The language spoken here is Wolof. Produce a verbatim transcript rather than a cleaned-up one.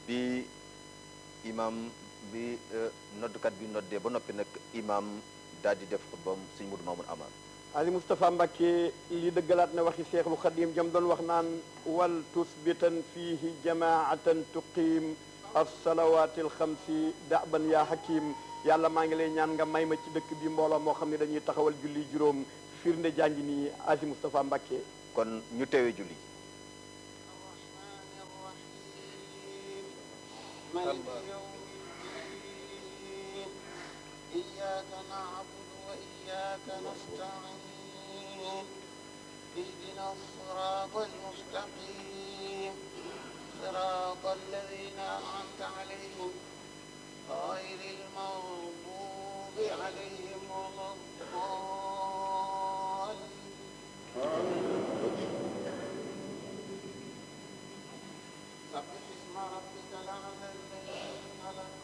bi imam bi noddukat bi noddee ba noppi nag imam daal di def xutbam sëñ Modou Mamoun Amar. Ali Moustapha Mbacké li dëggalaat na waxi Seexul Xadim jam doon wax naan wal tusbitan fiihi jamaatan tuqiim as-salawaati al-xamsi da'ban yaa hakim yàlla maa ngi lay ñaan nga may ma ci dëkk bi mbooloo moo xam ne dañuy taxawal julli juróom firnde jàngi nii Ali Moustapha Mbacké. kon ñu teewee julli. إياك نعبد وإياك نستعين اهدنا الصراط المستقيم صراط الذين أنعمت عليهم غير المغضوب عليهم ولا الضالين سبح اسم ربك الأعلى الذي خلق